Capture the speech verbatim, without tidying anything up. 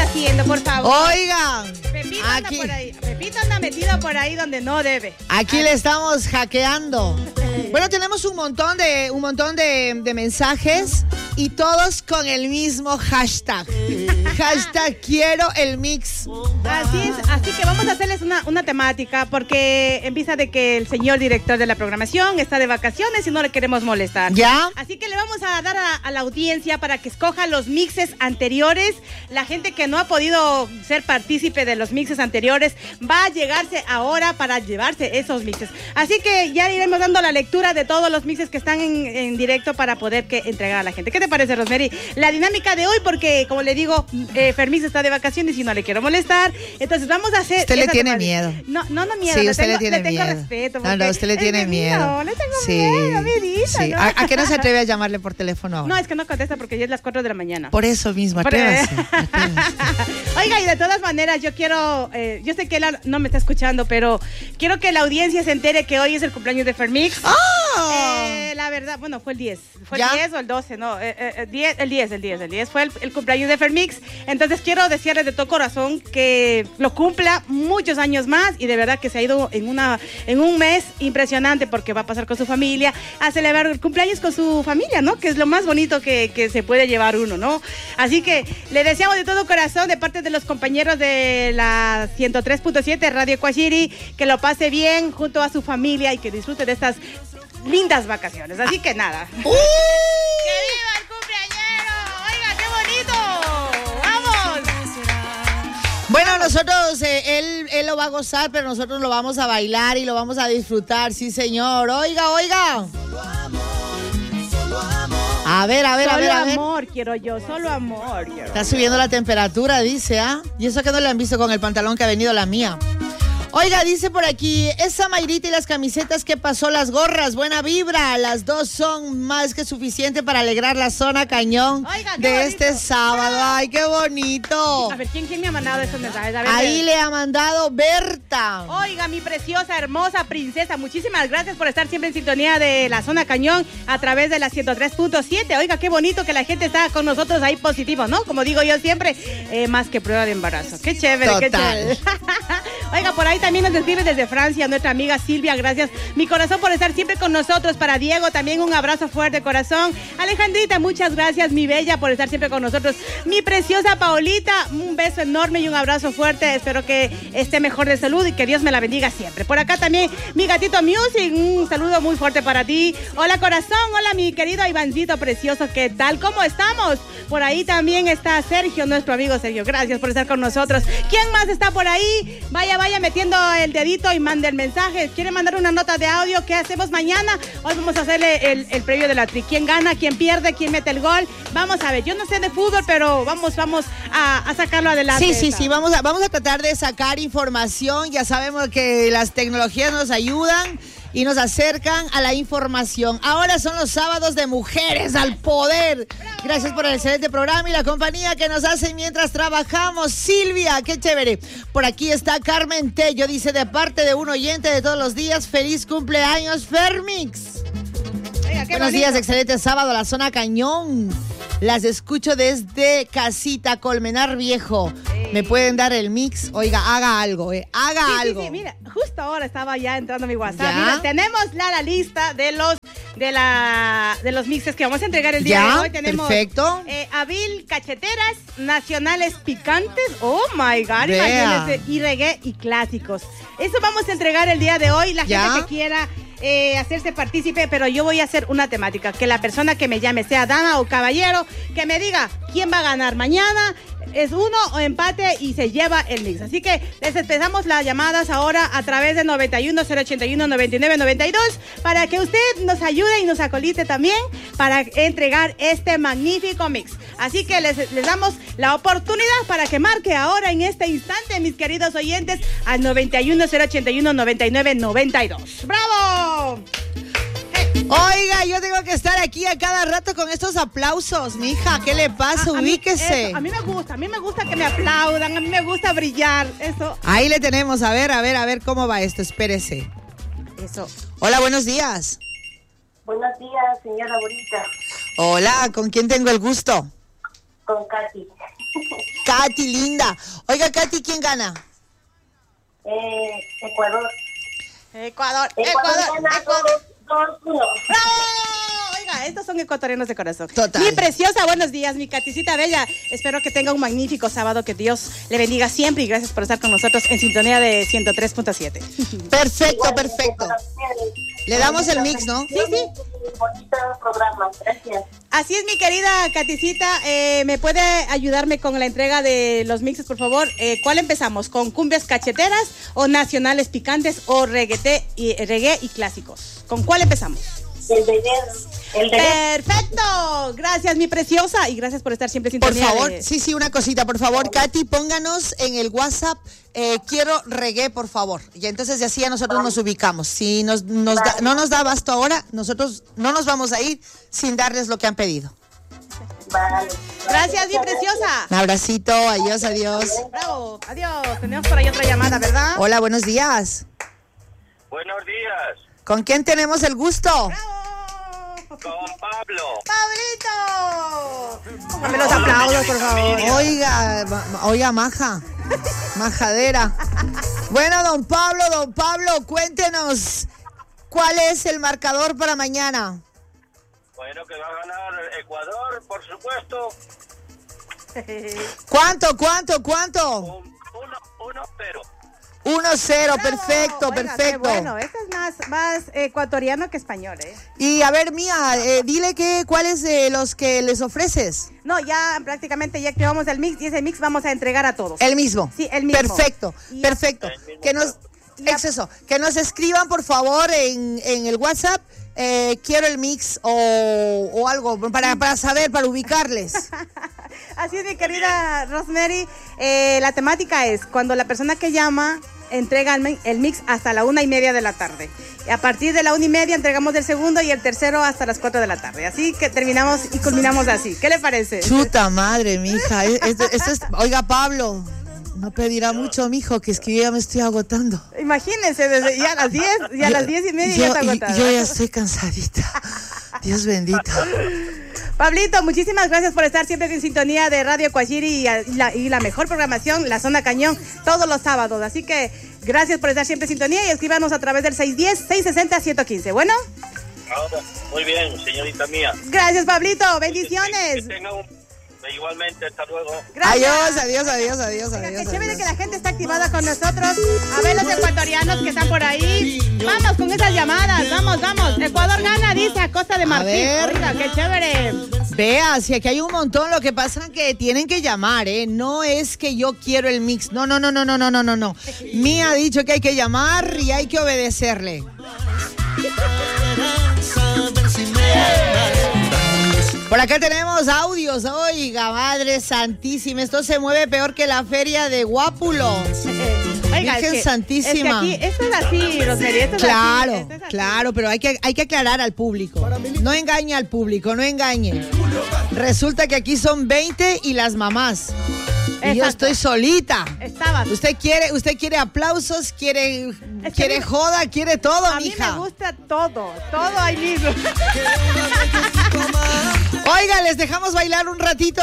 haciendo, por favor? Oigan, Pepito aquí, anda por ahí. Pepito anda metido por ahí donde no debe. aquí Ay. le estamos hackeando. Bueno, tenemos un montón de, un montón de, de mensajes y todos con el mismo hashtag. Hashtag quiero el mix. Así es, así que vamos a hacerles una, una temática porque en vista de que el señor director de la programación está de vacaciones y no le queremos molestar. ¿Ya? Así que le vamos a dar a, a la audiencia para que escoja los mixes anteriores. La gente que no ha podido ser partícipe de los mixes anteriores va a llegarse ahora para llevarse esos mixes. Así que ya iremos dando la lectura de todos los mixes que están en, en directo para poder que entregar a la gente. ¿Qué te parece, Rosemary? La dinámica de hoy, porque como le digo, eh, Fermix está de vacaciones y no le quiero molestar. Entonces vamos a hacer... Usted le tiene temática. miedo. No, no, no miedo. Sí, le usted tengo, le tiene le tengo miedo. respeto. No, no, usted le tiene miedo. No, le tengo Sí, miedo, amiguita, sí. ¿no? ¿A, ¿A qué no se atreve a llamarle por teléfono ahora? No, es que no contesta porque ya es las cuatro de la mañana. Por eso mismo, atrévase. atrévase. Oiga, y de todas maneras, yo quiero, eh, yo sé que él no me está escuchando, pero quiero que la audiencia se entere que hoy es el cumpleaños de Fermix. ¡Oh! Eh, la verdad, bueno, fue el diez. Fue ¿Ya? el diez o el doce, no, eh, eh, el diez, el diez, el diez, el diez. Fue el, el cumpleaños de Fermix. Entonces quiero desearle de todo corazón que lo cumpla muchos años más y de verdad que se ha ido en, una, en un mes impresionante porque va a pasar con su familia a celebrar el cumpleaños con su familia, ¿no? Que es lo más bonito que, que se puede llevar uno, ¿no? Así que le deseamos de todo corazón de parte de los compañeros de la ciento tres punto siete Radio Cuachiri que lo pase bien junto a su familia y que disfrute de estas lindas vacaciones. Así que nada. ¡Uh! ¡Que viva el cumpleañero! ¡Oiga, qué bonito! ¡Vamos! Bueno, nosotros, eh, él, él lo va a gozar, pero nosotros lo vamos a bailar y lo vamos a disfrutar, sí señor. Oiga, oiga. A ver, a ver, Solo a ver, a ver. amor quiero yo, solo amor quiero. Está subiendo la temperatura, dice, ¿ah? Y eso que no le han visto con el pantalón que ha venido la mía. Oiga, dice por aquí, esa Mayrita y las camisetas que pasó, las gorras, buena vibra. Las dos son más que suficiente para alegrar la zona cañón. Oiga, qué de bonito. este sábado. Ay, qué bonito. A ver, ¿quién, quién me ha mandado esos mensajes? A ver, Ahí eh. le ha mandado Berta. Oiga, mi preciosa, hermosa princesa, muchísimas gracias por estar siempre en sintonía de la zona cañón a través de la ciento tres punto siete. Oiga, qué bonito que la gente está con nosotros ahí positivo, ¿no? Como digo yo siempre, eh, más que prueba de embarazo. Qué chévere, Total. qué chévere. Oiga, por ahí también nos escribe desde Francia nuestra amiga Silvia, gracias mi corazón por estar siempre con nosotros. Para Diego también un abrazo fuerte, corazón. Alejandrita, muchas gracias, mi bella, por estar siempre con nosotros. Mi preciosa Paolita, un beso enorme y un abrazo fuerte. Espero que esté mejor de salud y que Dios me la bendiga siempre. Por acá también mi gatito Music, un saludo muy fuerte para ti. Hola, corazón, hola mi querido Ivancito precioso, ¿qué tal? ¿Cómo estamos? Por ahí también está Sergio, nuestro amigo Sergio, gracias por estar con nosotros. ¿Quién más está por ahí? Vaya, vaya metiendo el dedito y mande el mensaje. ¿Quiere mandar una nota de audio? ¿Qué hacemos mañana? Hoy vamos a hacerle el, el previo de la tri. ¿Quién gana? ¿Quién pierde? ¿Quién mete el gol? Vamos a ver, yo no sé de fútbol, pero vamos, vamos a, a sacarlo adelante. Sí, sí, esa. sí, vamos a, vamos a tratar de sacar información. Ya sabemos que las tecnologías nos ayudan y nos acercan a la información. Ahora son los sábados de Mujeres al Poder. Gracias por el excelente programa y la compañía que nos hacen mientras trabajamos. Silvia, qué chévere. Por aquí está Carmen Tello, dice de parte de un oyente de todos los días, feliz cumpleaños, Fermix. Oiga, qué Buenos bonito. días, excelente sábado, la zona cañón. Las escucho desde casita, Colmenar Viejo. Sí. ¿Me pueden dar el mix? Oiga, haga algo, eh. Haga Sí, algo. sí, sí, mira, justo ahora estaba ya entrando a mi WhatsApp. ¿Ya? Mira, tenemos la, la lista de los de la de los mixes que vamos a entregar el día Ya, de hoy. Tenemos perfecto. eh, Avil Cacheteras, Nacionales Picantes, oh my God, Vea. imagínense, y reggae y clásicos. Eso vamos a entregar el día de hoy. La ¿Ya? gente que quiera eh, hacerse partícipe, pero yo voy a hacer una temática, que la persona que me llame, sea dama o caballero, que me diga quién va a ganar mañana. Es uno o empate y se lleva el mix. Así que les empezamos las llamadas ahora a través de noventa y uno, cero ochenta y uno, noventa y nueve, noventa y dos para que usted nos ayude y nos acolite también para entregar este magnífico mix. Así que les, les damos la oportunidad para que marque ahora en este instante, mis queridos oyentes, al noventa y uno, cero ochenta y uno, noventa y nueve, noventa y dos. ¡Bravo! Oiga, yo tengo que estar aquí a cada rato con estos aplausos, mija. ¿Qué le pasa? A- a mí Ubíquese. eso, A mí me gusta, a mí me gusta que me aplaudan, a mí me gusta brillar. Eso, Ahí le tenemos. A ver, a ver, a ver cómo va esto. Espérese. eso. Hola, buenos días. Buenos días, señora bonita. Hola, ¿con quién tengo el gusto? Con Katy. Katy, linda. Oiga, Katy, ¿quién gana? Eh, Ecuador. Ecuador, Ecuador, Ecuador, gana Ecuador. dos uno. ¡Bravo! Oiga, estos son ecuatorianos de corazón. Total. Mi preciosa, buenos días, mi Katycita bella. Espero que tenga un magnífico sábado, que Dios le bendiga siempre y gracias por estar con nosotros en sintonía de ciento tres punto siete. Perfecto, perfecto. Le damos el mix, ¿no? Sí, sí. Bonito programa, gracias. Así es, mi querida Katycita. Eh, ¿Me puede ayudarme con la entrega de los mixes, por favor? Eh, ¿Cuál empezamos? ¿Con cumbias cacheteras o nacionales picantes o reggae y, reggae y clásicos? ¿Con cuál empezamos? El de el de Perfecto, gracias mi preciosa y gracias por estar siempre en Por sintonía. favor, de... sí, sí, una cosita, por favor, Katy, pónganos en el WhatsApp, eh, quiero reggae, por favor. Y entonces así ya nosotros nos ubicamos. Si nos, nos da, no nos da abasto ahora, nosotros no nos vamos a ir sin darles lo que han pedido. Vale. Gracias mi preciosa. Un abracito, adiós, adiós. Bravo, adiós. Tenemos por ahí otra llamada, ¿verdad? Hola, buenos días. Buenos días, ¿Con quién tenemos el gusto? Bravo. con Pablo. Pablito. Póngame los aplausos, por favor. Oiga, ma- oiga, maja, majadera. Bueno, don Pablo, don Pablo, cuéntenos, ¿cuál es el marcador para mañana? Bueno, que va a ganar Ecuador, por supuesto. ¿Cuánto, cuánto, cuánto? Un uno, uno, cero. uno cero, Bravo. perfecto, Oiga, perfecto. qué bueno, este es más, más ecuatoriano que español, ¿eh? Y a ver, Mía, eh, dile que, cuáles de los que les ofreces. No, ya prácticamente ya activamos el mix y ese mix vamos a entregar a todos. El mismo. Sí, el mismo. Perfecto, Y- perfecto. El mismo. Que nos, Y a- es eso, que nos escriban, por favor, en, en el WhatsApp, eh, quiero el mix o, o algo, para, para saber, para ubicarles. Así es, mi querida Rosemary. Eh, la temática es cuando la persona que llama entrega el mi- el mix hasta la una y media de la tarde. Y a partir de la una y media entregamos el segundo y el tercero hasta las cuatro de la tarde. Así que terminamos y culminamos así. ¿Qué le parece? Chuta madre, mija. Es- es- esto es- oiga, Pablo, no pedirá mucho, mijo, que es que yo ya me estoy agotando. Imagínense, desde ya a las diez, ya a las diez y media yo, ya está y- agotada. yo ya estoy cansadita. Dios bendito. Pablito, muchísimas gracias por estar siempre en sintonía de Radio Coachiri y, y la, y la mejor programación, La Zona Cañón, todos los sábados. Así que gracias por estar siempre en sintonía y escríbanos a través del seis uno cero, seis seis cero, uno uno uno. Bueno, Ahora, muy bien, señorita mía. gracias Pablito, Que bendiciones. tenga un... Igualmente, hasta luego. Gracias. Adiós, adiós, adiós, adiós, Oiga, adiós. qué chévere adiós. que la gente está activada con nosotros. A ver los ecuatorianos que están por ahí. Vamos con esas llamadas, vamos, vamos. Ecuador gana, dice a Costa de Marfil. ver. Oiga, qué chévere. Vea, si aquí hay un montón, lo que pasa es que tienen que llamar, ¿eh? No es que yo quiero el mix. No, no, no, no, no, no, no, no, no. Mía ha dicho que hay que llamar y hay que obedecerle. Por acá tenemos audios, oiga, madre santísima, esto se mueve peor que la feria de Guápulo. Oiga, Virgen es que, Santísima. Es que aquí, esto es así, Rosemary, esto es Claro, así, esto es así. claro, pero hay que, hay que aclarar al público. No engañe al público, no engañe. Resulta que aquí son veinte y las mamás. Y yo Exacto. estoy solita. Estaba. Usted quiere, usted quiere aplausos, quiere, Es que quiere a mí- joda, quiere todo, A mí mija. me gusta todo, todo ahí mismo. Oiga, les dejamos bailar un ratito.